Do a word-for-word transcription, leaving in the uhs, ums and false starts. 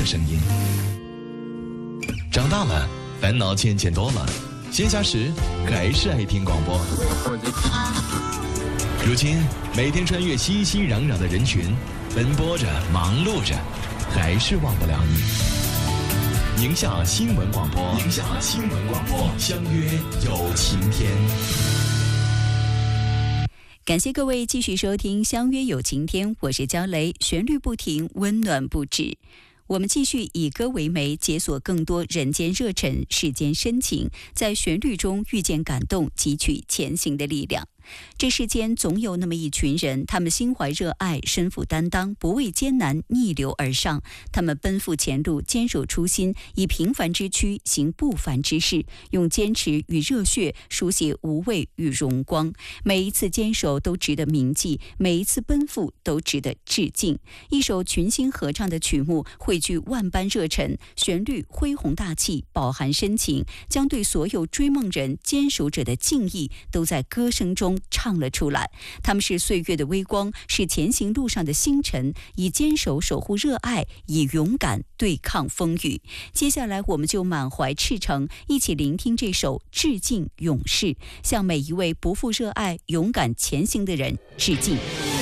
的声音。长大了，烦恼渐渐多了，闲暇时还是爱听广播。如今，每天穿越熙熙攘攘的人群，奔波着，忙碌着，还是忘不了你。宁夏新闻广播，宁夏新闻广播，相约有晴天。 感谢各位继续收听《相约有晴天》，我是焦雷，旋律不停，温暖不止。我们继续以歌为媒，解锁更多人间热忱、世间深情，在旋律中遇见感动，汲取前行的力量。这世间总有那么一群人，他们心怀热爱，身负担当，不畏艰难，逆流而上。他们奔赴前路，坚守初心，以平凡之躯行不凡之事，用坚持与热血书写无畏与荣光。每一次坚守都值得铭记，每一次奔赴都值得致敬。一首群星合唱的曲目，汇聚万般热忱，旋律恢宏大气，饱含深情，将对所有追梦人、坚守者的敬意都在歌声中唱了出来。他们是岁月的微光，是前行路上的星辰，以坚守守护热爱，以勇敢对抗风雨。接下来我们就满怀赤诚，一起聆听这首《致敬勇士》，向每一位不负热爱、勇敢前行的人致敬。